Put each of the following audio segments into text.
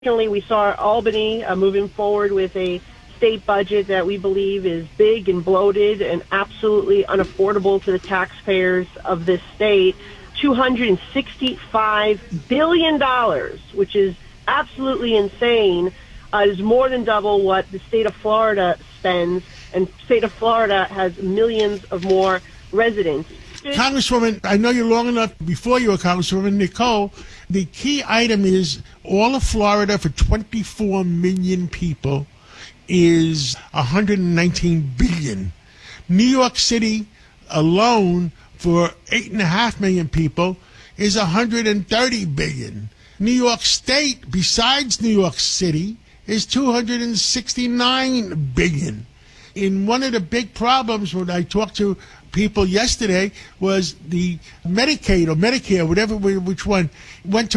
Unfortunately, we saw Albany moving forward with a state budget that we believe is big and bloated and absolutely unaffordable to the taxpayers of this state. $265 billion, which is absolutely insane, is more than double what the state of Florida spends, and the state of Florida has millions of more residents. Congresswoman, I know you long enough before you were Congresswoman Nicole. The key item is all of Florida for 24 million people is $119 billion. New York City alone for 8.5 million people is $130 billion. New York State, besides New York City, is $269 billion. In one of the big problems when I talked to people yesterday was the Medicaid or Medicare, whatever, which one, went to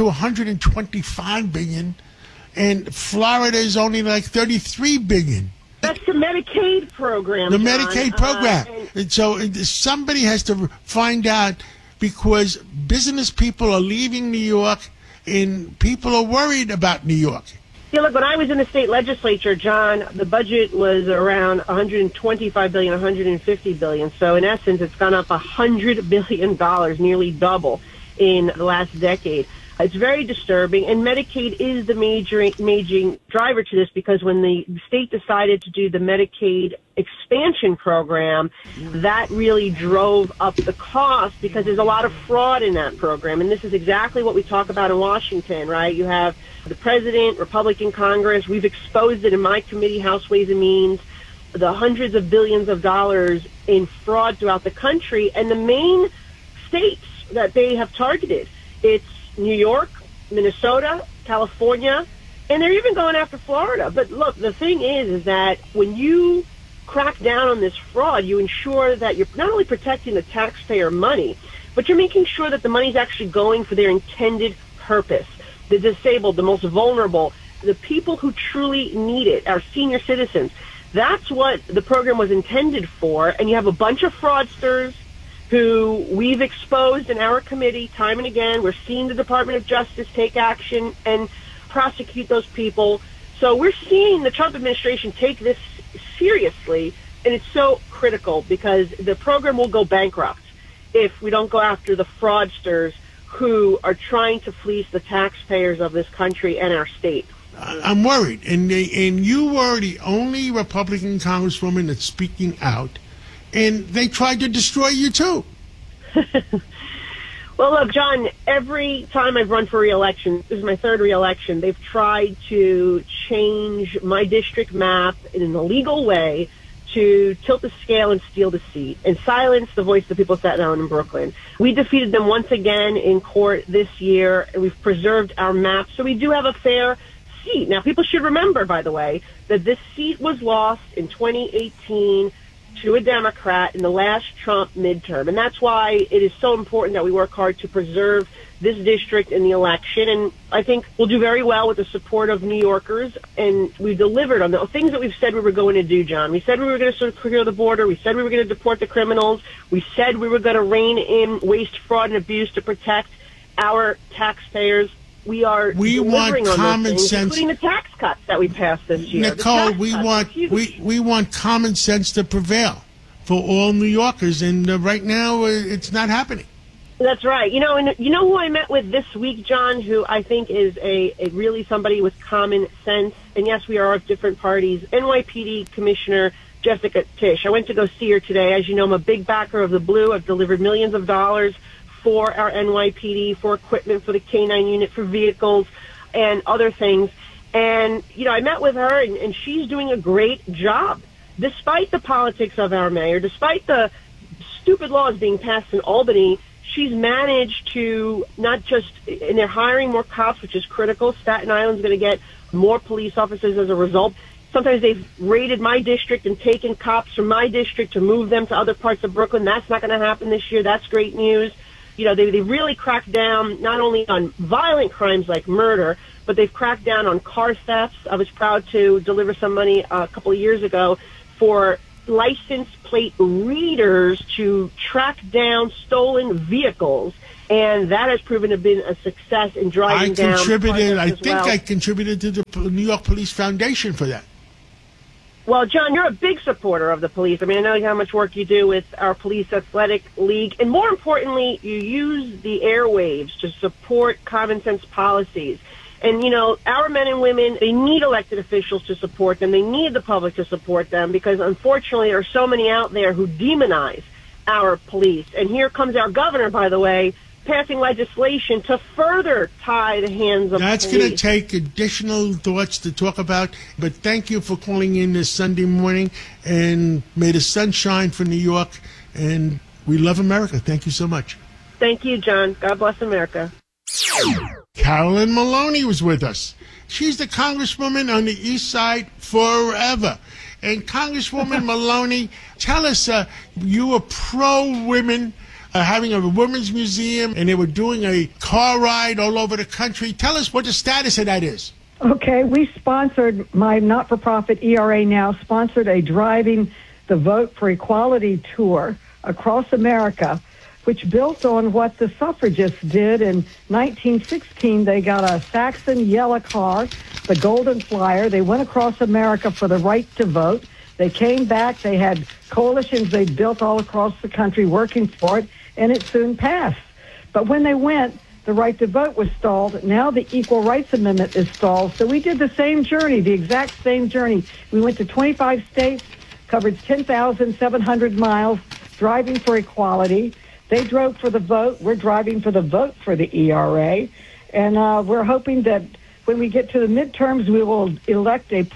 $125 billion, and Florida is only like $33 billion. That's the Medicaid program, The John. Medicaid program. And so somebody has to find out, because business people are leaving New York and people are worried about New York. Yeah, look, when I was in the state legislature, John, the budget was around $125 billion, $150 billion. So in essence, it's gone up $100 billion, nearly double in the last decade. It's very disturbing, and Medicaid is the major driver to this, because when the state decided to do the Medicaid expansion program, that really drove up the cost, because there's a lot of fraud in that program. And this is exactly what we talk about in Washington, right? You have the president, Republican Congress. We've exposed it in my committee, House Ways and Means, the hundreds of billions of dollars in fraud throughout the country. And the main states that they have targeted, it's New York, Minnesota, California, and they're even going after Florida. But look, the thing is that when you crack down on this fraud, you ensure that you're not only protecting the taxpayer money, but you're making sure that the money's actually going for their intended purpose. The disabled, the most vulnerable, the people who truly need it, our senior citizens. That's what the program was intended for. And you have a bunch of fraudsters who we've exposed in our committee time and again. We're seeing the Department of Justice take action and prosecute those people. So we're seeing the Trump administration take this seriously, and it's so critical, because the program will go bankrupt if we don't go after the fraudsters who are trying to fleece the taxpayers of this country and our state. I'm worried, and you were the only Republican Congresswoman that's speaking out, and they tried to destroy you too. Well, look, John, every time I've run for re-election, this is my third re-election, they've tried to change my district map in an illegal way to tilt the scale and steal the seat and silence the voice of the people of Staten Island and Brooklyn. We defeated them once again in court this year, and we've preserved our map, so we do have a fair seat. Now, people should remember, by the way, that this seat was lost in 2018 to a Democrat in the last Trump midterm. And that's why it is so important that we work hard to preserve this district in the election. And I think we'll do very well with the support of New Yorkers. And we delivered on the things that we've said we were going to do, John. We said we were going to secure the border. We said we were going to deport the criminals. We said we were going to rein in waste, fraud, and abuse to protect our taxpayers. We want common sense, including the tax cuts that we passed this year. Nicole, we want common sense to prevail for all New Yorkers, and right now it's not happening. That's right. And you know who I met with this week, John, who I think is a really somebody with common sense. And yes, we are of different parties. NYPD Commissioner Jessica Tisch. I went to go see her today. As you know, I'm a big backer of the Blue. I've delivered millions of dollars for our NYPD, for equipment, for the K-9 unit, for vehicles, and other things. And, I met with her, and she's doing a great job. Despite the politics of our mayor, despite the stupid laws being passed in Albany, she's managed to not just, and they're hiring more cops, which is critical. Staten Island's going to get more police officers as a result. Sometimes they've raided my district and taken cops from my district to move them to other parts of Brooklyn. That's not going to happen this year. That's great news. They really cracked down not only on violent crimes like murder, but they've cracked down on car thefts. I was proud to deliver some money a couple of years ago for license plate readers to track down stolen vehicles And that has proven to have been a success in driving down protests I as think well. I contributed to the New York Police Foundation for that. Well, John, you're a big supporter of the police. I mean, I know how much work you do with our Police Athletic League. And more importantly, you use the airwaves to support common sense policies. And, you know, our men and women, they need elected officials to support them. They need the public to support them because, unfortunately, there are so many out there who demonize our police. And here comes our governor, by the way, passing legislation to further tie the hands of That's police. going to take additional thoughts to talk about, but thank you for calling in this Sunday morning, and may the sun shine for New York, and we love America. Thank you so much. Thank you, John. God bless America. Carolyn Maloney was with us. She's the congresswoman on the East Side forever. And Congresswoman Maloney, tell us, you were pro-women, having a women's museum, and they were doing a car ride all over the country. Tell us what the status of that is. Okay, we sponsored, my not-for-profit ERA now sponsored a Driving the Vote for Equality tour across America, which built on what the suffragists did in 1916. They got a Saxon yellow car, the Golden Flyer. They went across America for the right to vote. They came back. They had coalitions they built all across the country working for it, and it soon passed. But when they went, the right to vote was stalled. Now the Equal Rights Amendment is stalled. So we did the same journey, the exact same journey. We went to 25 states, covered 10,700 miles, driving for equality. They drove for the vote. We're driving for the vote for the ERA. And we're hoping that when we get to the midterms, we will elect a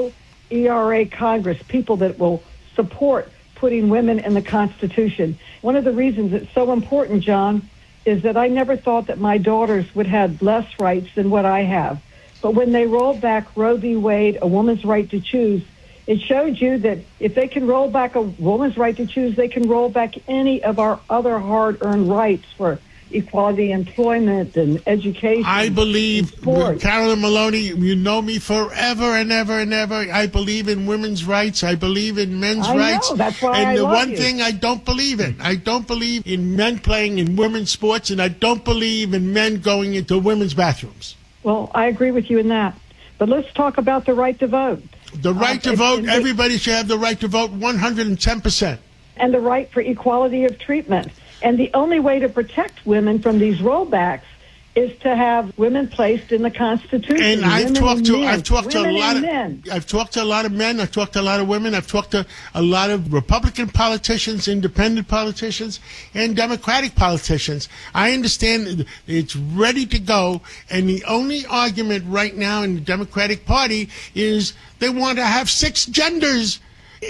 pro-ERA Congress, people that will support putting women in the Constitution. One of the reasons it's so important, John, is that I never thought that my daughters would have less rights than what I have. But when they rolled back Roe v. Wade, a woman's right to choose, it showed you that if they can roll back a woman's right to choose, they can roll back any of our other hard-earned rights for equality, employment, and education. I believe, Carolyn Maloney, you know me forever and ever and ever. I believe in women's rights. I believe in men's rights. That's why and I the love one you. thing I don't believe in, I don't believe in men playing in women's sports, and I don't believe in men going into women's bathrooms. Well, I agree with you in that. But let's talk about the right to vote. The right to vote, everybody should have the right to vote 110%. And the right for equality of treatment. And the only way to protect women from these rollbacks is to have women placed in the Constitution. And I've talked to a lot of men. I've talked to a lot of men, I've talked to a lot of women, I've talked to a lot of Republican politicians, independent politicians, and Democratic politicians. I understand it's ready to go, and the only argument right now in the Democratic Party is they want to have 6 genders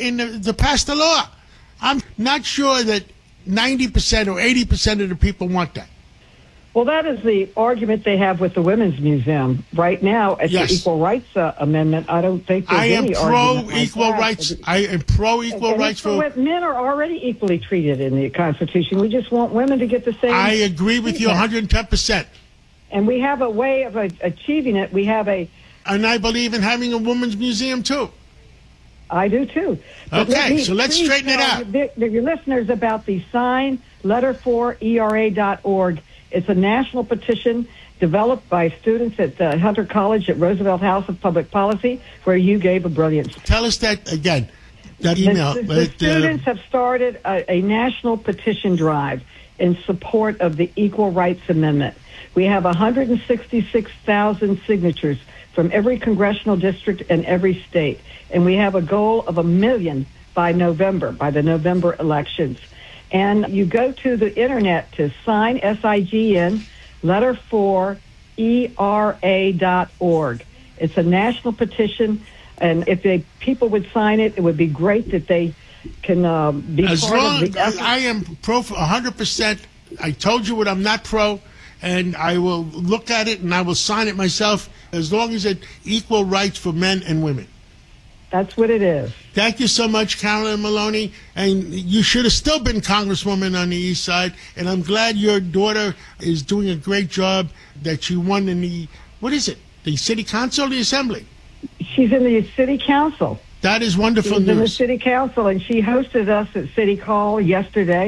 to pass the law. I'm not sure that 90% or 80% of the people want that. Well, that is the argument they have with the Women's Museum right now at the Equal Rights Amendment. I don't think there's any argument like pro-equal that. rights. I am pro-equal rights for men are already equally treated in the Constitution. We just want women to get the same. I agree with you 110%. And we have a way of achieving it. We have and I believe in having a women's museum too. I do too. But okay, so let's straighten it out. Your listeners about the sign letter4era.org. It's a national petition developed by students at Hunter College at Roosevelt House of Public Policy, where you gave a brilliant speech. Tell us that again. That email. The students have started a national petition drive in support of the Equal Rights Amendment. We have 166,000 signatures from every congressional district and every state. And we have a goal of 1 million by November, by the November elections. And you go to the internet to sign, S-I-G-N, letter4era.org. It's a national petition, and if people would sign it, it would be great that they can be part of the effort. I am pro for 100%. I told you what I'm not pro, and I will look at it and I will sign it myself as long as it's equal rights for men and women. That's what it is. Thank you so much, Carolyn Maloney. And you should have still been Congresswoman on the East Side. And I'm glad your daughter is doing a great job, that she won in the, what is it, the City Council or the Assembly? She's in the City Council. That is wonderful She's news. in the City Council, and she hosted us at City Hall yesterday.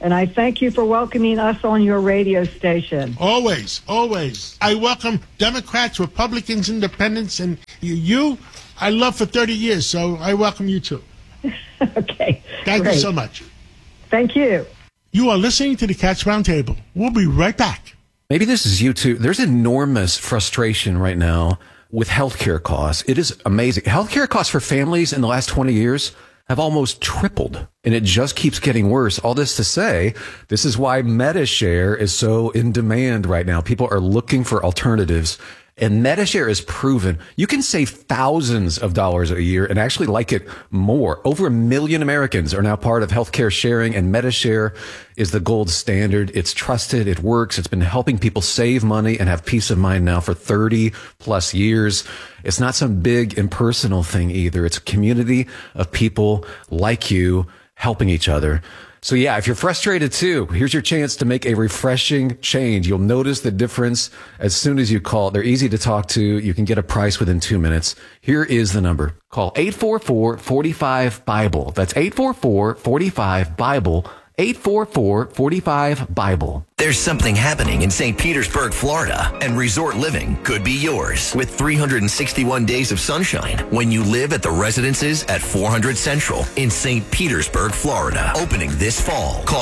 And I thank you for welcoming us on your radio station. Always, always. I welcome Democrats, Republicans, Independents, and you I love for 30 years, so I welcome you too. Okay. Thank great. you so much. Thank you. You are listening to the Cats Roundtable. We'll be right back. Maybe this is you too. There's enormous frustration right now with healthcare costs. It is amazing. Healthcare costs for families in the last 20 years have almost tripled, and it just keeps getting worse. All this to say, this is why MediShare is so in demand right now. People are looking for alternatives, and MediShare is proven you can save thousands of dollars a year and actually like it more. Over 1 million Americans are now part of healthcare sharing, and MediShare is the gold standard. It's trusted. It works. It's been helping people save money and have peace of mind now for 30 plus years. It's not some big impersonal thing either. It's a community of people like you helping each other. So yeah, if you're frustrated too, here's your chance to make a refreshing change. You'll notice the difference as soon as you call. They're easy to talk to. You can get a price within 2 minutes. Here is the number. Call 844-45-BIBLE. That's 844-45-BIBLE. 844-45-BIBLE. There's something happening in St. Petersburg, Florida, and resort living could be yours with 361 days of sunshine when you live at the residences at 400 Central in St. Petersburg, Florida. Opening this fall. Call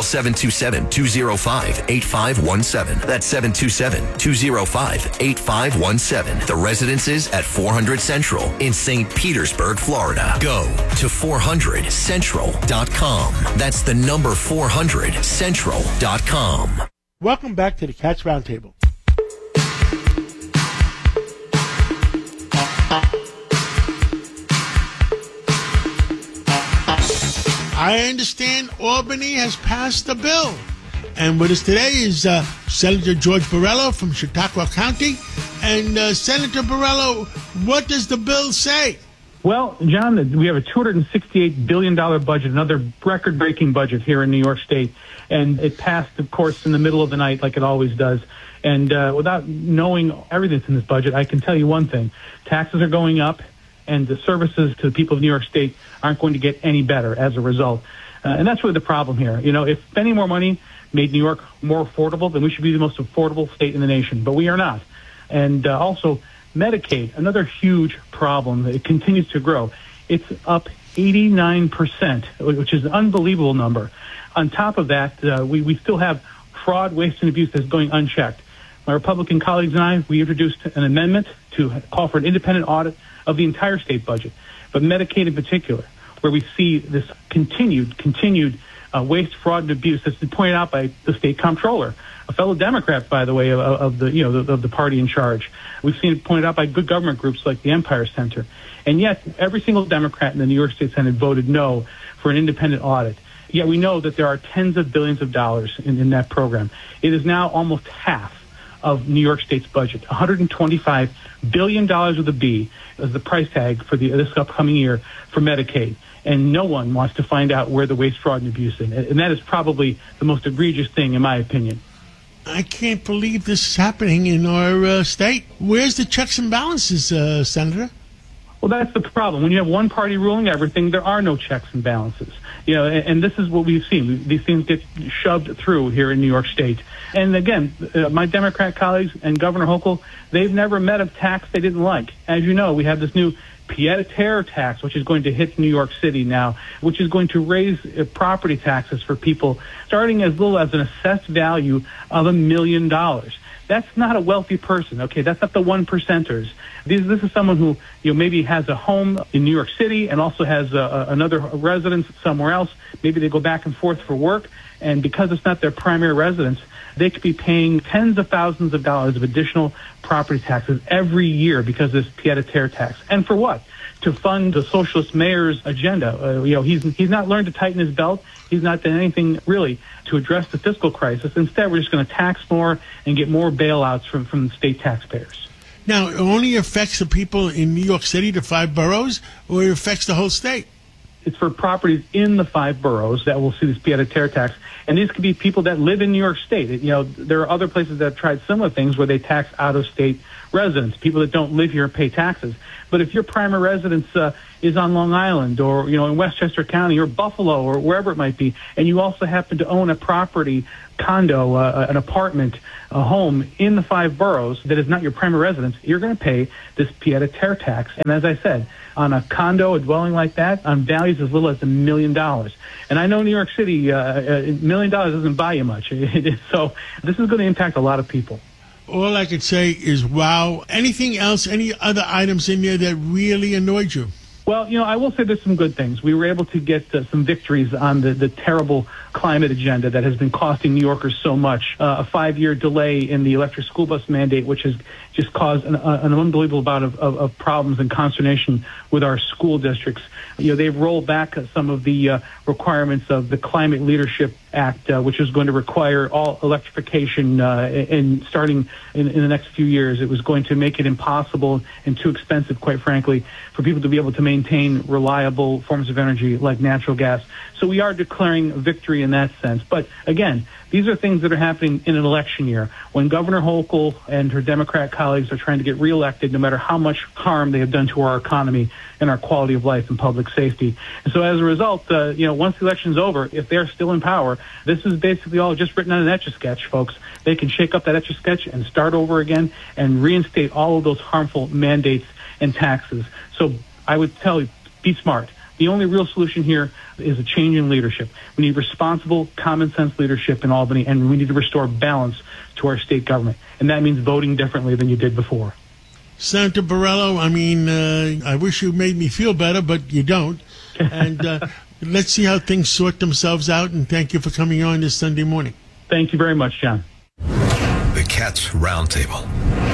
727-205-8517. That's 727-205-8517. The residences at 400 Central in St. Petersburg, Florida. Go to 400central.com. That's the number 400central.com. Welcome back to the Cats Roundtable. I understand Albany has passed a bill. And with us today is Senator George Borrello from Chautauqua County. And Senator Borrello, what does the bill say? Well, John, we have a $268 billion budget, another record-breaking budget here in New York State. And it passed, of course, in the middle of the night like it always does. And without knowing everything that's in this budget, I can tell you one thing. Taxes are going up, and the services to the people of New York State aren't going to get any better as a result. And that's really the problem here. You know, if spending more money made New York more affordable, then we should be the most affordable state in the nation. But we are not. And also, Medicaid, another huge problem. It continues to grow. It's up 89%, which is an unbelievable number. On top of that, we still have fraud, waste, and abuse that's going unchecked. My Republican colleagues and I, we introduced an amendment to call for an independent audit of the entire state budget, but Medicaid in particular, where we see this continued waste, fraud, and abuse that's been pointed out by the state comptroller, a fellow Democrat, by the way, of the party in charge. We've seen it pointed out by good government groups like the Empire Center. And yet, every single Democrat in the New York State Senate voted no for an independent audit. Yet we know that there are tens of billions of dollars in that program. It is now almost half of New York State's budget. $125 billion with a B as the price tag for this upcoming year for Medicaid. And no one wants to find out where the waste, fraud, and abuse is. And that is probably the most egregious thing, in my opinion. I can't believe this is happening in our state. Where's the checks and balances, Senator? Well, that's the problem. When you have one party ruling everything, there are no checks and balances. You know, and this is what we've seen. These things get shoved through here in New York State. And again, my Democrat colleagues and Governor Hochul, they've never met a tax they didn't like. As you know, we have this new pied-à-terre tax, which is going to hit New York City now, which is going to raise property taxes for people starting as little as an assessed value of $1 million. That's not a wealthy person, okay? That's not the one percenters. This is someone who maybe has a home in New York City and also has another residence somewhere else. Maybe they go back and forth for work, and because it's not their primary residence, they could be paying tens of thousands of dollars of additional property taxes every year because of this pied-à-terre tax. And for what? To fund the socialist mayor's agenda. He's not learned to tighten his belt. He's not done anything really to address the fiscal crisis. Instead, we're just going to tax more and get more bailouts from state taxpayers. Now, it only affects the people in New York City, the 5 boroughs, or it affects the whole state? It's for properties in the 5 boroughs that will see this pied-à-terre tax. And these could be people that live in New York State. There are other places that have tried similar things where they tax out-of-state residents, people that don't live here and pay taxes. But if your primary residence is on Long Island or, in Westchester County or Buffalo or wherever it might be, and you also happen to own a property, condo, an apartment, a home in the 5 boroughs that is not your primary residence, you're going to pay this pied-à-terre tax. And as I said, on a condo, a dwelling like that, on values as little as $1 million. And I know New York City, $1 million doesn't buy you much. So this is going to impact a lot of people. All I could say is, wow. Anything else, any other items in there that really annoyed you? Well, I will say there's some good things. We were able to get some victories on the terrible climate agenda that has been costing New Yorkers so much. A 5-year delay in the electric school bus mandate, which has just caused an unbelievable amount of problems and consternation with our school districts. They've rolled back some of the requirements of the Climate Leadership Act, which is going to require all electrification starting in the next few years. It was going to make it impossible and too expensive, quite frankly, for people to be able to maintain reliable forms of energy like natural gas. So we are declaring victory in that sense. But again, these are things that are happening in an election year when Governor Hochul and her Democrat colleagues are trying to get reelected, no matter how much harm they have done to our economy and our quality of life and public safety. And so as a result, once the election's over, if they're still in power, this is basically all just written on an Etch-a-Sketch, folks. They can shake up that Etch-a-Sketch and start over again and reinstate all of those harmful mandates and taxes. So I would tell you, be smart. The only real solution here is a change in leadership. We need responsible, common-sense leadership in Albany, and we need to restore balance to our state government. And that means voting differently than you did before. Senator Borrello, I wish you made me feel better, but you don't. And let's see how things sort themselves out, and thank you for coming on this Sunday morning. Thank you very much, John. The Cats Roundtable.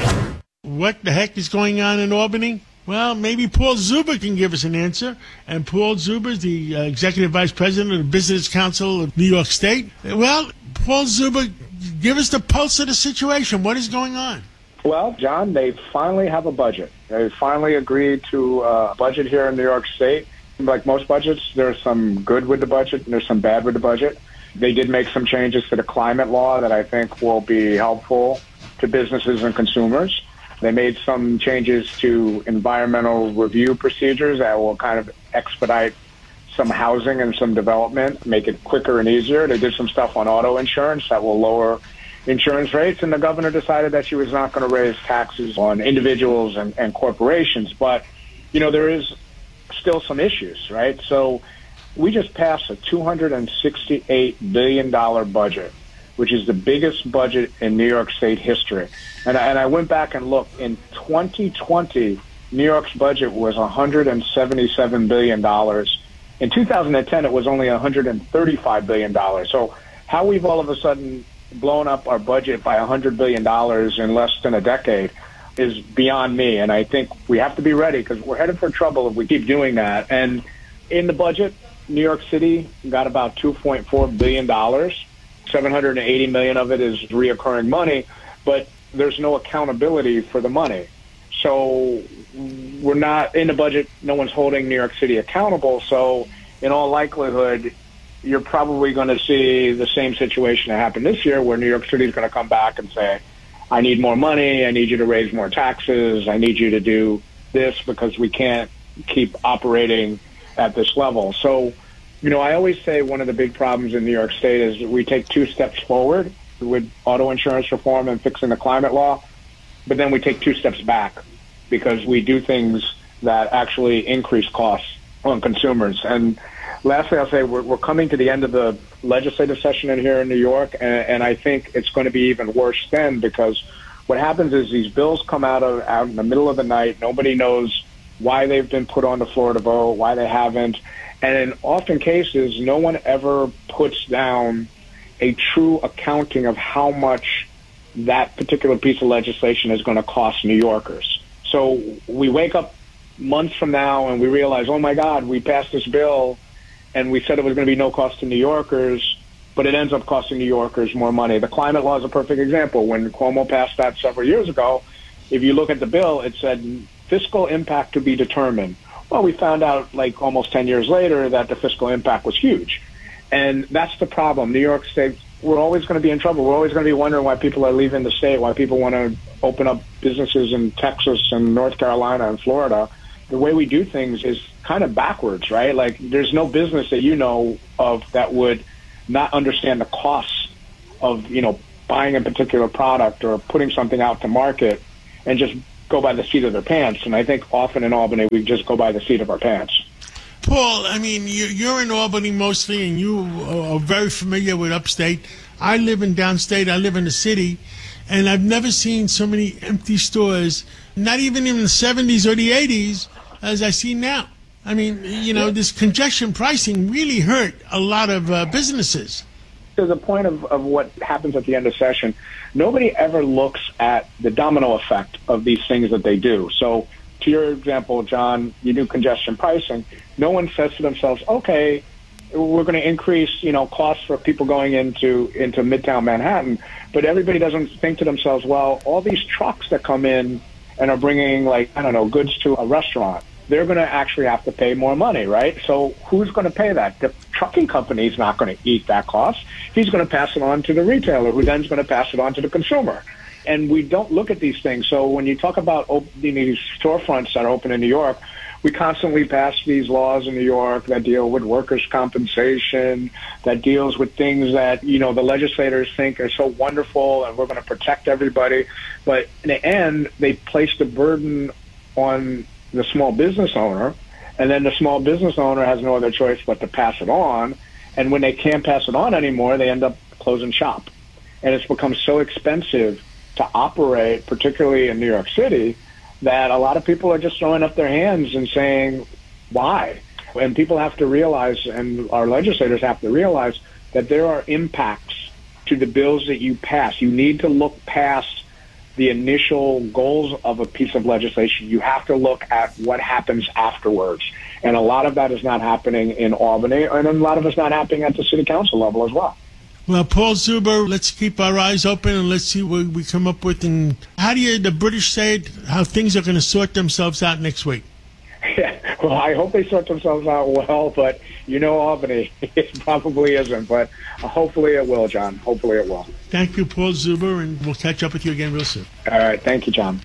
What the heck is going on in Albany? Well, maybe Paul Zuber can give us an answer. And Paul Zuber is the Executive Vice President of the Business Council of New York State. Well, Paul Zuber, give us the pulse of the situation. What is going on? Well, John, they finally have a budget. They finally agreed to a budget here in New York State. Like most budgets, there's some good with the budget and there's some bad with the budget. They did make some changes to the climate law that I think will be helpful to businesses and consumers. They made some changes to environmental review procedures that will kind of expedite some housing and some development, make it quicker and easier. They did some stuff on auto insurance that will lower insurance rates, and the governor decided that she was not going to raise taxes on individuals and corporations. But, there is still some issues, right? So we just passed a $268 billion budget, which is the biggest budget in New York State history. And I went back and looked. In 2020, New York's budget was $177 billion. In 2010, it was only $135 billion. So how we've all of a sudden blown up our budget by $100 billion in less than a decade is beyond me. And I think we have to be ready because we're headed for trouble if we keep doing that. And in the budget, New York City got about $2.4 billion. $780 million of it is reoccurring money, but there's no accountability for the money. So we're not in the budget. No one's holding New York City accountable. So in all likelihood, you're probably going to see the same situation that happened this year where New York City is going to come back and say, I need more money. I need you to raise more taxes. I need you to do this because we can't keep operating at this level. So, I always say one of the big problems in New York State is we take 2 steps forward with auto insurance reform and fixing the climate law, but then we take 2 steps back because we do things that actually increase costs on consumers. And lastly, I'll say we're coming to the end of the legislative session in here in New York, and I think it's going to be even worse then because what happens is these bills come out in the middle of the night. Nobody knows why they've been put on the floor to vote, why they haven't. And in often cases, no one ever puts down a true accounting of how much that particular piece of legislation is going to cost New Yorkers. So we wake up months from now and we realize, oh, my God, we passed this bill and we said it was going to be no cost to New Yorkers, but it ends up costing New Yorkers more money. The climate law is a perfect example. When Cuomo passed that several years ago, if you look at the bill, it said fiscal impact to be determined. Well, we found out like almost 10 years later that the fiscal impact was huge. And that's the problem. New York State, we're always going to be in trouble. We're always going to be wondering why people are leaving the state, why people want to open up businesses in Texas and North Carolina and Florida, the way we do things is kind of backwards, right? Like, there's no business that you know of that would not understand the costs of, buying a particular product or putting something out to market and just go by the seat of their pants. And I think often in Albany, we just go by the seat of our pants. Paul, I mean, you're in Albany mostly, and you are very familiar with upstate. I live in downstate. I live in the city, and I've never seen so many empty stores, not even in the 70s or the 80s, as I see now. I mean, this congestion pricing really hurt a lot of businesses. To the point of what happens at the end of session, nobody ever looks at the domino effect of these things that they do. So to your example, John, you do congestion pricing. No one says to themselves, okay, we're going to increase, costs for people going into Midtown Manhattan. But everybody doesn't think to themselves, well, all these trucks that come in and are bringing, goods to a restaurant, they're going to actually have to pay more money, right? So who's going to pay that? The trucking company is not going to eat that cost. He's going to pass it on to the retailer, who then is going to pass it on to the consumer. And we don't look at these things. So when you talk about opening these storefronts that are open in New York, we constantly pass these laws in New York that deal with workers' compensation, that deals with things that, the legislators think are so wonderful and we're going to protect everybody. But in the end, they place the burden on the small business owner, and then the small business owner has no other choice but to pass it on. And when they can't pass it on anymore, they end up closing shop. And it's become so expensive to operate, particularly in New York City, that a lot of people are just throwing up their hands and saying, why? And people have to realize, and our legislators have to realize, that there are impacts to the bills that you pass. You need to look past the initial goals of a piece of legislation. You have to look at what happens afterwards. And a lot of that is not happening in Albany, and a lot of it's not happening at the city council level as well. Well, Paul Zuber, let's keep our eyes open and let's see what we come up with. And how do the British say it, how things are going to sort themselves out next week? Yeah, well, I hope they sort themselves out well, but Albany, it probably isn't. But hopefully it will, John. Hopefully it will. Thank you, Paul Zuber, and we'll catch up with you again real soon. All right. Thank you, John.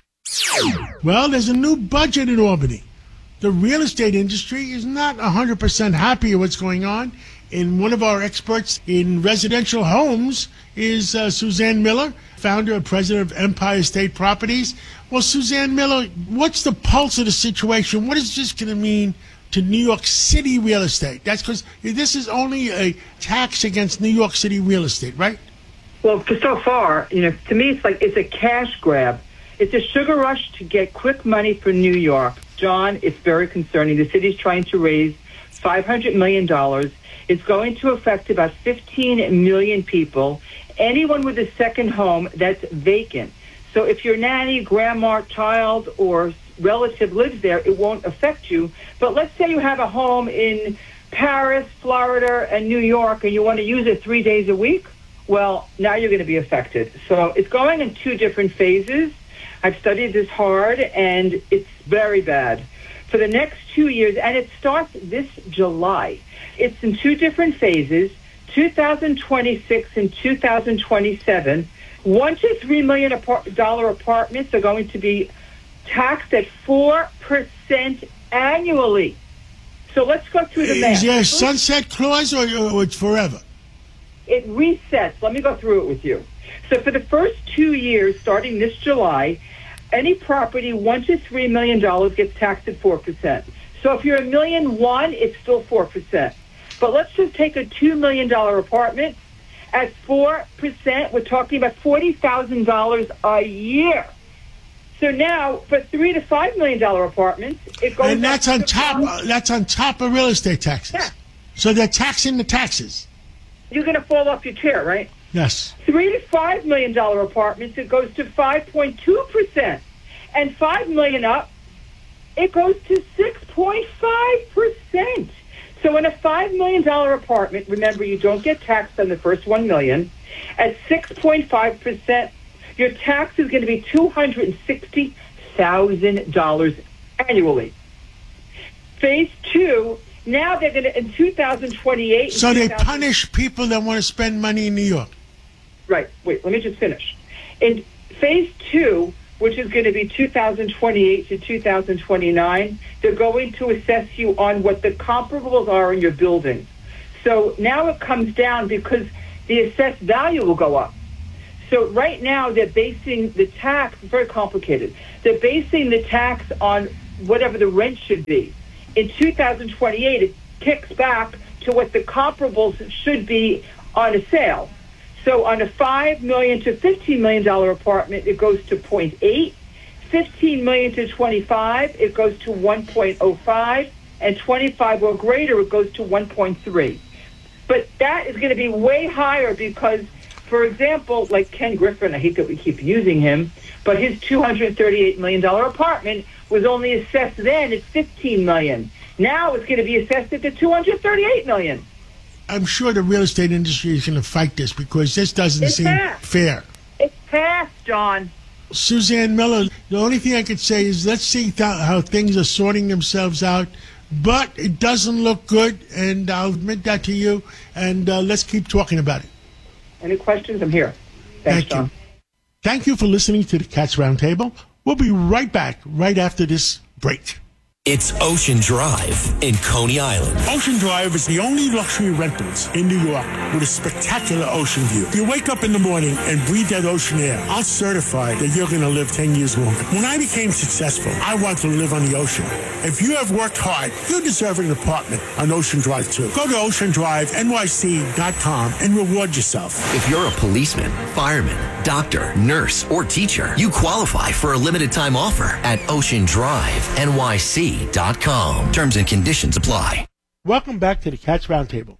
Well, there's a new budget in Albany. The real estate industry is not 100% happy with what's going on. And one of our experts in residential homes is Suzanne Miller, founder and president of Empire State Properties. Well, Suzanne Miller, what's the pulse of the situation? What is this going to mean to New York City real estate? That's because this is only a tax against New York City real estate, right? Well, so far, to me, it's a cash grab. It's a sugar rush to get quick money for New York. John, it's very concerning. The city's trying to raise $500 million. It's going to affect about 15 million people. Anyone with a second home that's vacant. So if your nanny, grandma, child, or relative lives there, it won't affect you. But let's say you have a home in Paris, Florida, and New York, and you want to use it 3 days a week. Well, now you're going to be affected. So it's going in two different phases. I've studied this hard, and it's very bad. For the next 2 years, and it starts this July. It's in two different phases, 2026 and 2027. $1 to $3 million apartments are going to be taxed at 4% annually. So let's go through the math. Is there a sunset clause or it's forever? It resets. Let me go through it with you. So for the first 2 years, starting this July, any property $1 to $3 million gets taxed at 4%. So if you're $1.1 million, it's still 4%. But let's just take a $2 million apartment at 4%. We're talking about $40,000 a year. So now for $3 to $5 million apartments, it goes. And that's on top. That's on top of real estate taxes. Yeah. So they're taxing the taxes. You're going to fall off your chair, right? Yes. $3 to $5 million apartments, it goes to 5.2%, and $5 million up, it goes to 6.5%. So in a $5 million apartment, remember you don't get taxed on the first $1 million. At 6.5%, your tax is going to be $260,000 annually. Phase two. Now they're going to, in 2028... So they punish people that want to spend money in New York. Right. Wait, let me just finish. In phase two, which is going to be 2028 to 2029. They're going to assess you on what the comparables are in your buildings. So now it comes down because the assessed value will go up. So right now they're basing the tax, it's very complicated. They're basing the tax on whatever the rent should be. In 2028, it kicks back to what the comparables should be on a sale. So on a $5 million to $15 million apartment, it goes to 0.8. $15 million to 25, it goes to 1.05, and 25 or greater, it goes to 1.3. But that is going to be way higher because, for example, like Ken Griffin, I hate that we keep using him, but his $238 million apartment was only assessed then at $15 million. Now it's going to be assessed at the $238 million. I'm sure the real estate industry is going to fight this because this doesn't seem fair. It's passed, John. Suzanne Miller, the only thing I could say is let's see how things are sorting themselves out. But it doesn't look good, and I'll admit that to you, and let's keep talking about it. Any questions? I'm here. Thanks, John. Thank you for listening to the Cats Roundtable. We'll be right back right after this break. It's Ocean Drive in Coney Island. Ocean Drive is the only luxury rentals in New York with a spectacular ocean view. You wake up in the morning and breathe that ocean air. I'll certify that you're going to live 10 years longer. When I became successful, I wanted to live on the ocean. If you have worked hard, you deserve an apartment on Ocean Drive too. Go to oceandrivenyc.com and reward yourself. If you're a policeman, fireman, doctor, nurse, or teacher, you qualify for a limited time offer at oceandrivenyc.com. Terms and conditions apply. Welcome back to the Cats Roundtable.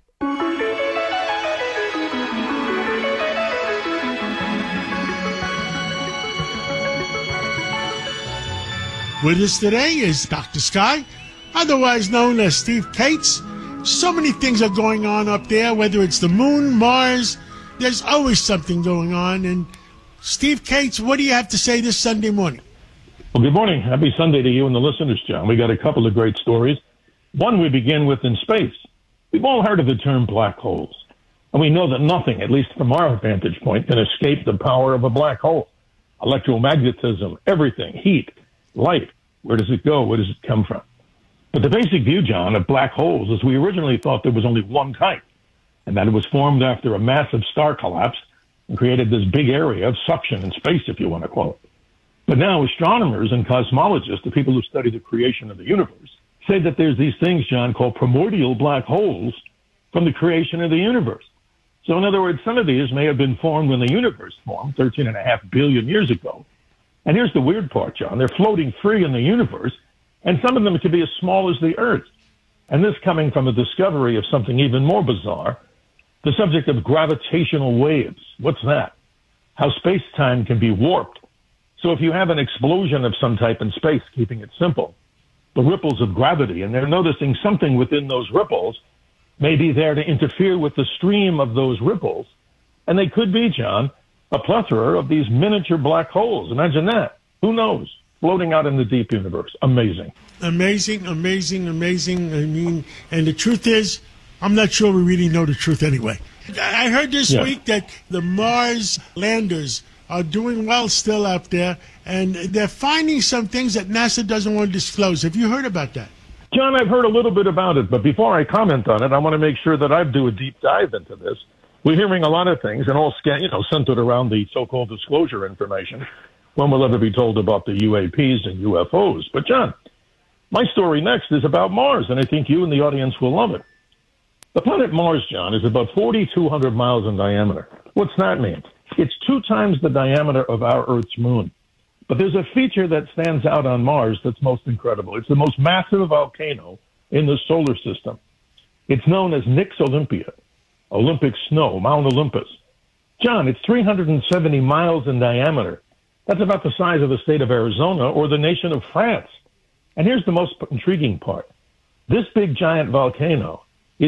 With us today is Dr. Sky, otherwise known as Steve Kates. So many things are going on up there, whether it's the moon, Mars, there's always something going on. And Steve Kates, what do you have to say this Sunday morning? Well, good morning. Happy Sunday to you and the listeners, John. We got a couple of great stories. One we begin with in space. We've all heard of the term black holes. And we know that nothing, at least from our vantage point, can escape the power of a black hole. Electromagnetism, everything, heat, light. Where does it go? Where does it come from? But the basic view, John, of black holes is we originally thought there was only one type, and that it was formed after a massive star collapse and created this big area of suction in space, if you want to call it. But now astronomers and cosmologists, the people who study the creation of the universe, say that there's these things, John, called primordial black holes from the creation of the universe. So in other words, some of these may have been formed when the universe formed 13.5 billion years ago. And here's the weird part, John. They're floating free in the universe, and some of them could be as small as the Earth. And this coming from a discovery of something even more bizarre, the subject of gravitational waves. What's that? How space-time can be warped. So if you have an explosion of some type in space, keeping it simple, the ripples of gravity, and they're noticing something within those ripples may be there to interfere with the stream of those ripples. And they could be, John, a plethora of these miniature black holes. Imagine that. Who knows? Floating out in the deep universe. Amazing. Amazing, amazing, amazing. I mean, and the truth is, I'm not sure we really know the truth anyway. I heard this week that the Mars landers are doing well still out there, and they're finding some things that NASA doesn't want to disclose. Have you heard about that? John, I've heard a little bit about it, but before I comment on it, I want to make sure that I do a deep dive into this. We're hearing a lot of things, and all centered around the so-called disclosure information. When we'll ever be told about the UAPs and UFOs. But, John, my story next is about Mars, and I think you and the audience will love it. The planet Mars, John, is about 4,200 miles in diameter. What's that mean? It's 2 times the diameter of our Earth's moon. But there's a feature that stands out on Mars that's most incredible. It's the most massive volcano in the solar system. It's known as Nix Olympia, Olympic snow, Mount Olympus. John, it's 370 miles in diameter. That's about the size of the state of Arizona or the nation of France. And here's the most intriguing part. This big giant volcano is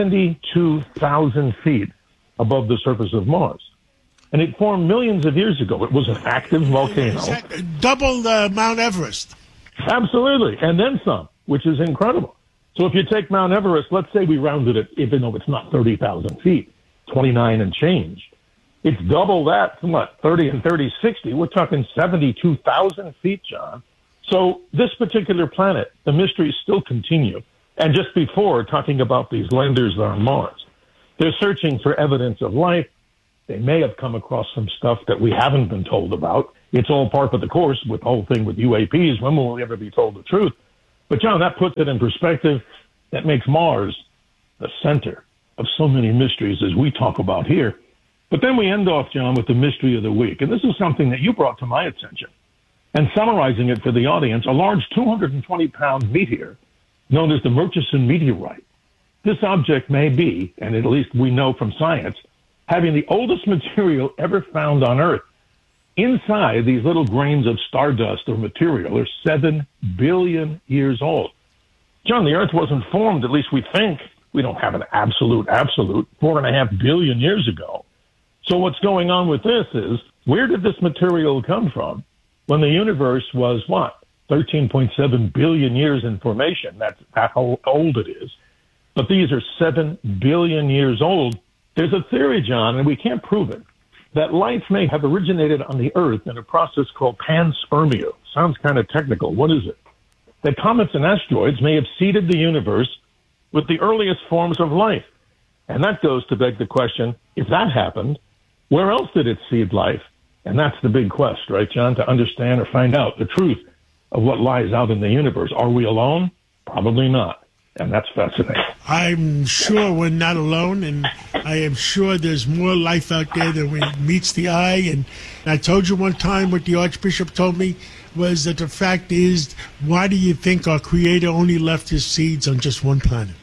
72,000 feet above the surface of Mars. And it formed millions of years ago. It was an active volcano. Double Mount Everest. Absolutely. And then some, which is incredible. So if you take Mount Everest, let's say we rounded it, even though it's not 30,000 feet, 29 and change. It's double that from 30 and 30, 60. We're talking 72,000 feet, John. So this particular planet, the mysteries still continue. And just before talking about these landers on Mars, they're searching for evidence of life. They may have come across some stuff that we haven't been told about. It's all part of the course with the whole thing with UAPs. When will we ever be told the truth? But, John, that puts it in perspective. That makes Mars the center of so many mysteries as we talk about here. But then we end off, John, with the mystery of the week. And this is something that you brought to my attention. And summarizing it for the audience, a large 220-pound meteor known as the Murchison meteorite. This object may be, and at least we know from science, having the oldest material ever found on Earth. Inside these little grains of stardust or material are 7 billion years old. John, the Earth wasn't formed, at least we think. We don't have an absolute 4.5 billion years ago. So what's going on with this is, where did this material come from when the universe was, 13.7 billion years in formation? That's how old it is. But these are 7 billion years old. There's a theory, John, and we can't prove it, that life may have originated on the Earth in a process called panspermia. Sounds kind of technical. What is it? That comets and asteroids may have seeded the universe with the earliest forms of life. And that goes to beg the question, if that happened, where else did it seed life? And that's the big quest, right, John, to understand or find out the truth of what lies out in the universe. Are we alone? Probably not. And that's fascinating. I'm sure we're not alone, and I am sure there's more life out there than meets the eye. And I told you one time what the Archbishop told me was that the fact is, why do you think our Creator only left his seeds on just one planet?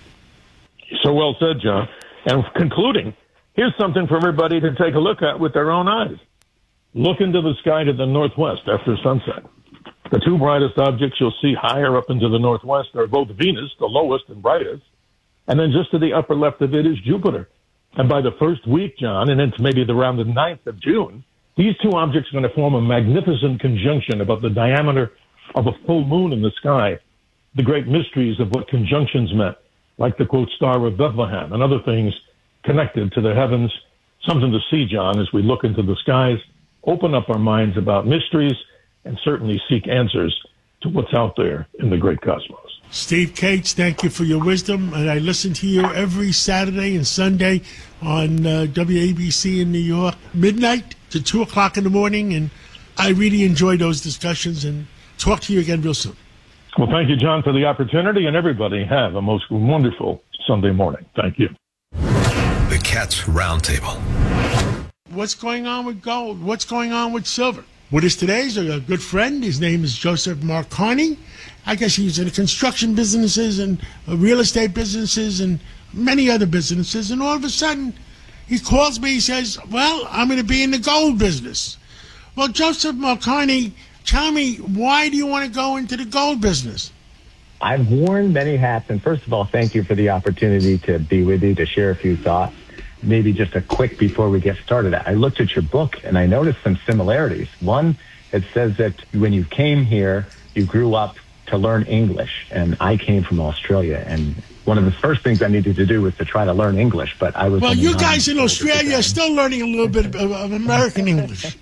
So well said, John. And concluding, here's something for everybody to take a look at with their own eyes. Look into the sky to the northwest after sunset. The two brightest objects you'll see higher up into the northwest are both Venus, the lowest and brightest, and then just to the upper left of it is Jupiter. And by the first week, John, and into maybe around the 9th of June, these two objects are going to form a magnificent conjunction about the diameter of a full moon in the sky. The great mysteries of what conjunctions meant, like the, quote, Star of Bethlehem and other things connected to the heavens. Something to see, John, as we look into the skies, open up our minds about mysteries, and certainly seek answers to what's out there in the great cosmos. Steve Cates, thank you for your wisdom. And I listen to you every Saturday and Sunday on WABC in New York, midnight to 2 o'clock in the morning. And I really enjoy those discussions, and talk to you again real soon. Well, thank you, John, for the opportunity, and everybody have a most wonderful Sunday morning. Thank you. The Cats Roundtable. What's going on with gold? What's going on with silver? With us today is a good friend. His name is Joseph Marconi. I guess he's in the construction businesses and real estate businesses and many other businesses. And all of a sudden, he calls me. He says, well, I'm going to be in the gold business. Well, Joseph Marconi, tell me, why do you want to go into the gold business? I've worn many hats. And first of all, thank you for the opportunity to be with you, to share a few thoughts. Maybe just a quick before we get started. I looked at your book and I noticed some similarities. One, it says that when you came here, you grew up to learn English, and I came from Australia. And one of the first things I needed to do was to try to learn English, but I was... Well, you guys in Australia are still learning a little bit of American English.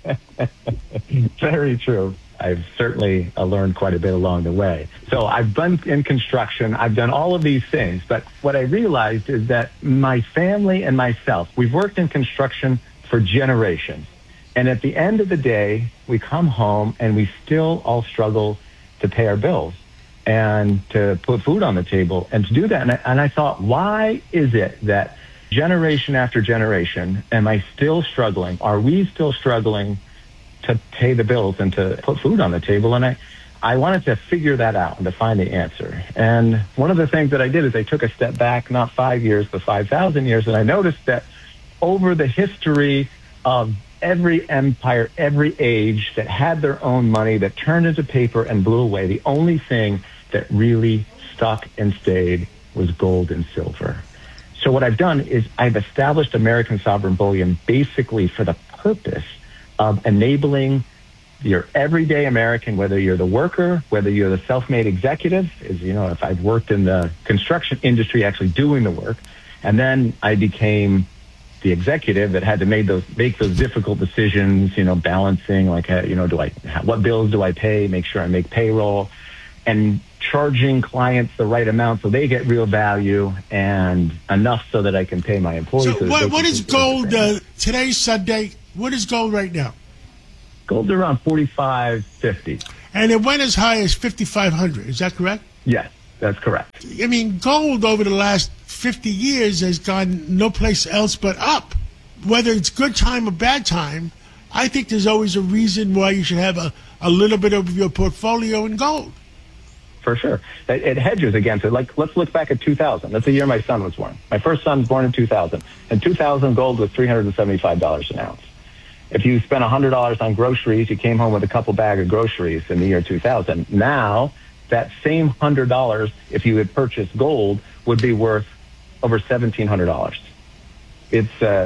Very true. I've certainly learned quite a bit along the way. So I've been in construction. I've done all of these things. But what I realized is that my family and myself, we've worked in construction for generations. And at the end of the day, we come home and we still all struggle to pay our bills and to put food on the table and to do that. And I thought, why is it that generation after generation, am I still struggling? Are we still struggling to pay the bills and to put food on the table? And I wanted to figure that out and to find the answer. And one of the things that I did is I took a step back, not 5 years, but 5,000 years. And I noticed that over the history of every empire, every age that had their own money, that turned into paper and blew away, the only thing that really stuck and stayed was gold and silver. So what I've done is I've established American sovereign bullion basically for the purpose of enabling your everyday American, whether you're the worker, whether you're the self-made executive, is, you know, if I've worked in the construction industry actually doing the work, and then I became the executive that had to make those difficult decisions, balancing what bills do I pay, make sure I make payroll, and charging clients the right amount so they get real value and enough so that I can pay my employees. So what is gold today's Sunday? What is gold right now? Gold's around $45.50. And it went as high as $5,500. Is that correct? Yes, that's correct. I mean, gold over the last 50 years has gone no place else but up. Whether it's good time or bad time, I think there's always a reason why you should have a little bit of your portfolio in gold. For sure. It hedges against it. Like, let's look back at 2000. That's the year my son was born. My first son was born in 2000. In 2000, gold was $375 an ounce. If you spent $100 on groceries, you came home with a couple bag of groceries in the year 2000. Now, that same $100, if you had purchased gold, would be worth over $1,700. It's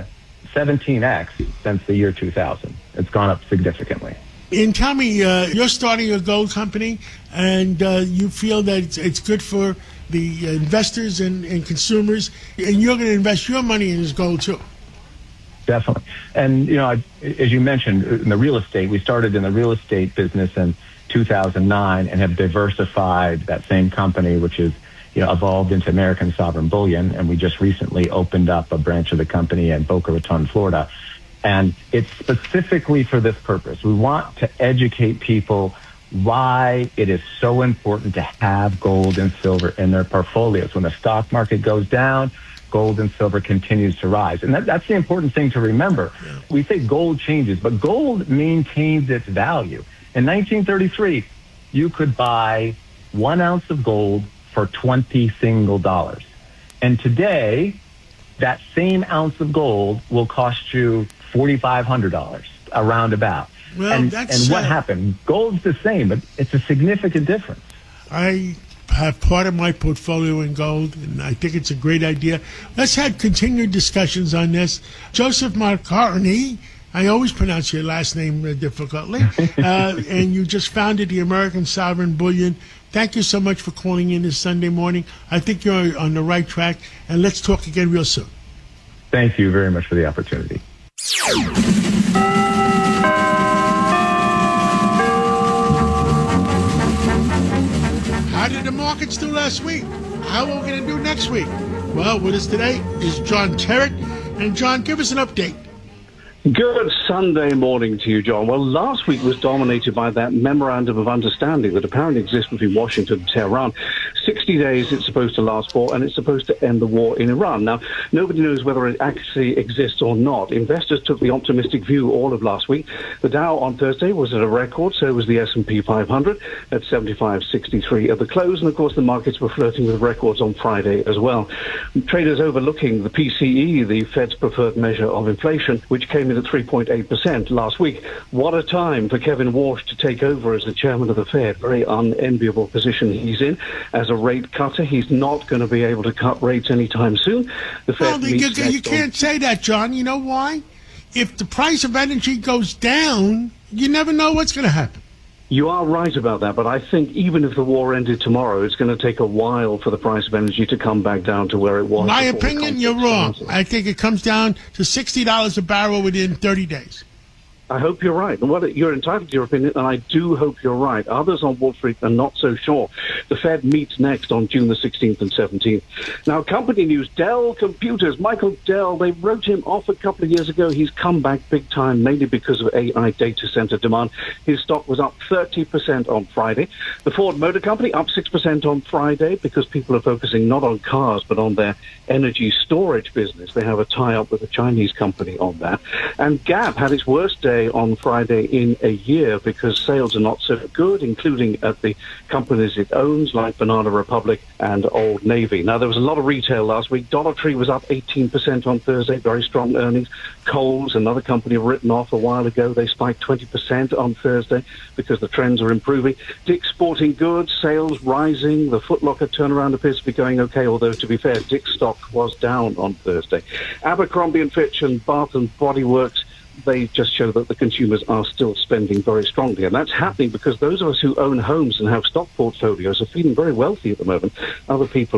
17x since the year 2000. It's gone up significantly. And tell me, you're starting a gold company, and you feel that it's good for the investors and consumers, and you're going to invest your money in this gold too. Definitely. And, as you mentioned, in the real estate, we started in the real estate business in 2009 and have diversified that same company, which is, evolved into American Sovereign Bullion. And we just recently opened up a branch of the company in Boca Raton, Florida. And it's specifically for this purpose. We want to educate people why it is so important to have gold and silver in their portfolios. When the stock market goes down, gold and silver continues to rise. And that's the important thing to remember. Yeah. We say gold changes, but gold maintains its value. In 1933, you could buy 1 ounce of gold for $20 single. And today, that same ounce of gold will cost you $4,500, around about. Well, and what sad. happened? Gold's the same, but it's a significant difference. I have part of my portfolio in gold, and I think it's a great idea. Let's have continued discussions on this. Joseph McCartney, I always pronounce your last name difficultly, and you just founded the American Sovereign Bullion. Thank you so much for calling in this Sunday morning. I think you're on the right track, and let's talk again real soon. Thank you very much for the opportunity. How did the markets do last week? How are we going to do next week? Well, with us today is John Terrett. And John, give us an update. Good Sunday morning to you, John. Well, last week was dominated by that memorandum of understanding that apparently exists between Washington and Tehran. 60 days it's supposed to last for, and it's supposed to end the war in Iran. Now, nobody knows whether it actually exists or not. Investors took the optimistic view all of last week. The Dow on Thursday was at a record, so was the S&P 500 at 75.63 at the close. And, of course, the markets were flirting with records on Friday as well. Traders overlooking the PCE, the Fed's preferred measure of inflation, which came in at 3.8% last week. What a time for Kevin Walsh to take over as the chairman of the Fed. Very unenviable position he's in as a rate cutter. He's not going to be able to cut rates anytime soon. The Fed you can't say that, John. You know why? If the price of energy goes down, you never know what's going to happen. You are right about that, but I think even if the war ended tomorrow, it's going to take a while for the price of energy to come back down to where it was. My opinion, you're wrong. I think it comes down to $60 a barrel within 30 days. I hope you're right. And you're entitled to your opinion, and I do hope you're right. Others on Wall Street are not so sure. The Fed meets next on June the 16th and 17th. Now, company news, Dell Computers. Michael Dell, they wrote him off a couple of years ago. He's come back big time, mainly because of AI data center demand. His stock was up 30% on Friday. The Ford Motor Company up 6% on Friday because people are focusing not on cars, but on their energy storage business. They have a tie-up with a Chinese company on that. And Gap had its worst day on Friday in a year because sales are not so good, including at the companies it owns, like Banana Republic and Old Navy. Now, there was a lot of retail last week. Dollar Tree was up 18% on Thursday, very strong earnings. Kohl's, another company written off a while ago, they spiked 20% on Thursday because the trends are improving. Dick's Sporting Goods, sales rising. The Foot Locker turnaround appears to be going okay, although, to be fair, Dick's stock was down on Thursday. Abercrombie & Fitch and Bath & Body Works, they just show that the consumers are still spending very strongly. And that's happening because those of us who own homes and have stock portfolios are feeling very wealthy at the moment. Other people, it's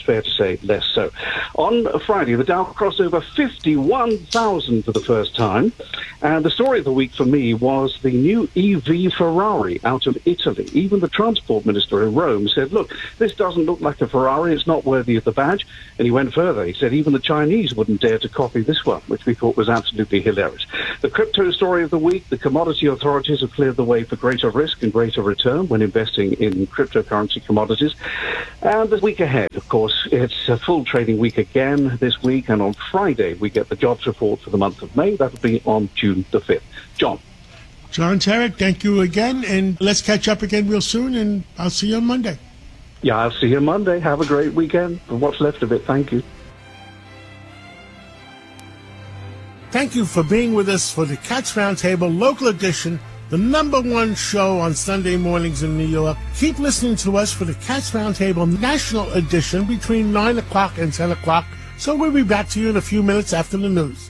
fair to say less so. On Friday, the Dow crossed over 51,000 for the first time. And the story of the week for me was the new EV Ferrari out of Italy. Even the transport minister in Rome said, look, this doesn't look like a Ferrari. It's not worthy of the badge. And he went further. He said even the Chinese wouldn't dare to copy this one, which we thought was absolutely hilarious. The crypto story of the week, the commodity authorities have cleared the way for greater risk and greater return when investing in cryptocurrency commodities. And the week ahead, of course, it's a full trading week again this week. And on Friday, we get the jobs report for the month of May. That'll be on June the 5th. John Tarek, thank you again. And let's catch up again real soon. And I'll see you on Monday. Yeah, I'll see you Monday. Have a great weekend. For what's left of it, thank you. Thank you for being with us for the Cats Roundtable Local Edition, the #1 show on Sunday mornings in New York. Keep listening to us for the Cats Roundtable National Edition between 9 o'clock and 10 o'clock. So we'll be back to you in a few minutes after the news.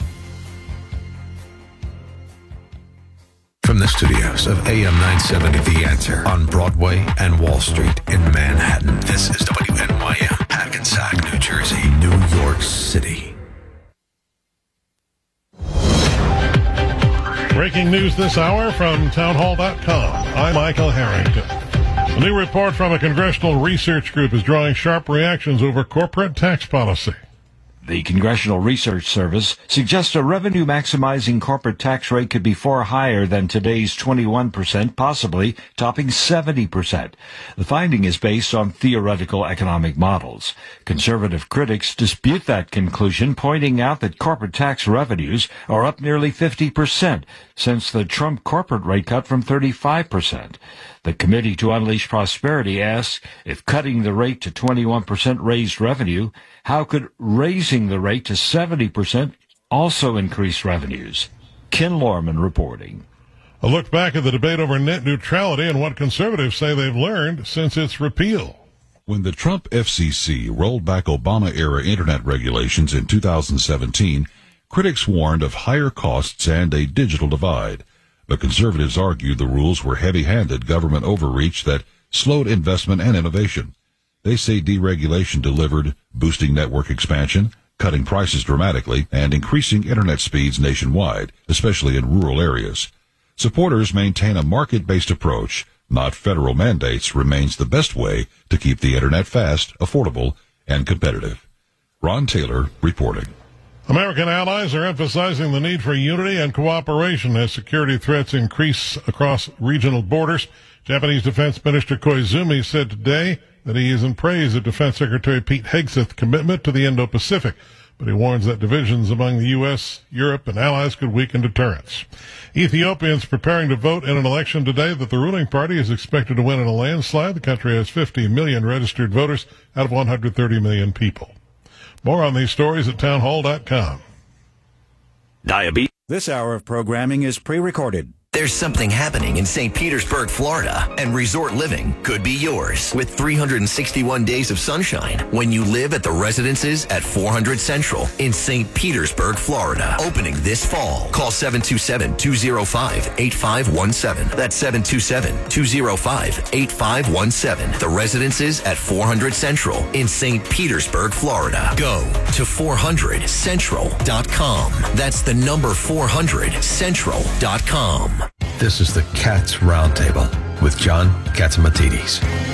From the studios of AM 970 The Answer on Broadway and Wall Street in Manhattan, this is WNYM, Hackensack, New Jersey, New York City. Breaking news this hour from townhall.com. I'm Michael Harrington. A new report from a congressional research group is drawing sharp reactions over corporate tax policy. The Congressional Research Service suggests a revenue-maximizing corporate tax rate could be far higher than today's 21%, possibly topping 70%. The finding is based on theoretical economic models. Conservative critics dispute that conclusion, pointing out that corporate tax revenues are up nearly 50% since the Trump corporate rate cut from 35%. The Committee to Unleash Prosperity asks, if cutting the rate to 21% raised revenue, how could raising the rate to 70% also increase revenues? Ken Lorman reporting. A look back at the debate over net neutrality and what conservatives say they've learned since its repeal. When the Trump FCC rolled back Obama-era internet regulations in 2017, critics warned of higher costs and a digital divide. But conservatives argued the rules were heavy-handed government overreach that slowed investment and innovation. They say deregulation delivered boosting network expansion, cutting prices dramatically, and increasing internet speeds nationwide, especially in rural areas. Supporters maintain a market-based approach, not federal mandates, remains the best way to keep the internet fast, affordable, and competitive. Ron Taylor reporting. American allies are emphasizing the need for unity and cooperation as security threats increase across regional borders. Japanese Defense Minister Koizumi said today that he is in praise of Defense Secretary Pete Hegseth's commitment to the Indo-Pacific, but he warns that divisions among the U.S., Europe, and allies could weaken deterrence. Ethiopians preparing to vote in an election today that the ruling party is expected to win in a landslide. The country has 50 million registered voters out of 130 million people. More on these stories at townhall.com. Diabetes. This hour of programming is pre-recorded. There's something happening in St. Petersburg, Florida, and resort living could be yours with 361 days of sunshine when you live at the residences at 400 Central in St. Petersburg, Florida. Opening this fall. Call 727-205-8517. That's 727-205-8517. The residences at 400 Central in St. Petersburg, Florida. Go to 400central.com. That's the number 400central.com. This is the Cats Roundtable with John Catsimatidis.